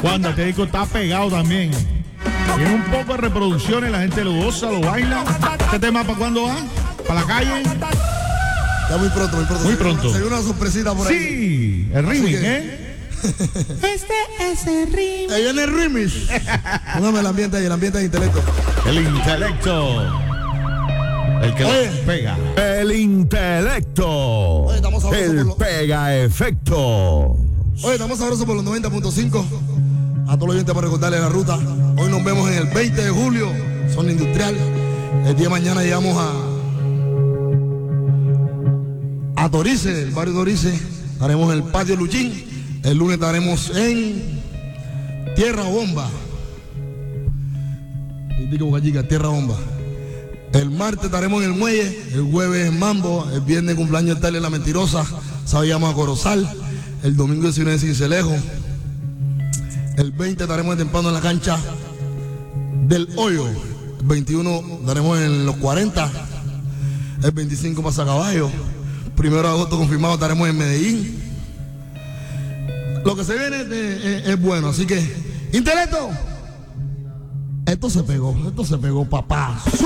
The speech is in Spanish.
Wanda, este disco está pegado también. Tiene un poco de reproducciones, la gente lo goza, lo baila. ¿Este tema para cuándo va? ¿Para la calle? Ya muy pronto, muy pronto. Muy pronto. Se viene una sorpresita por ahí. Sí, el remix, que... Este es el remix. Ahí viene el remix. Póngame el ambiente ahí, el ambiente de intelecto. El intelecto. El que pega. El intelecto. Oye, estamos sabrosos El por lo... pega efecto. Oye, estamos sabrosos por los 90.5. A todos los oyentes para recordarles la ruta. Hoy nos vemos en el 20 de julio, zona industrial. El día de mañana llegamos a Torice, el barrio Torice. Estaremos en el patio Luchín. El lunes estaremos en Tierra Bomba. Tierra Bomba. El martes estaremos en el muelle. El jueves en Mambo. El viernes cumpleaños de Talia La Mentirosa. Sábado llamamos a Corozal. El domingo 19 en Cincelejo. El 20 estaremos temprano en la cancha del Hoyo. El 21 estaremos en los 40. El 25 Pasacaballo. 1 de agosto confirmado estaremos en Medellín. Lo que se viene es bueno, así que intelecto. Esto se pegó, papá.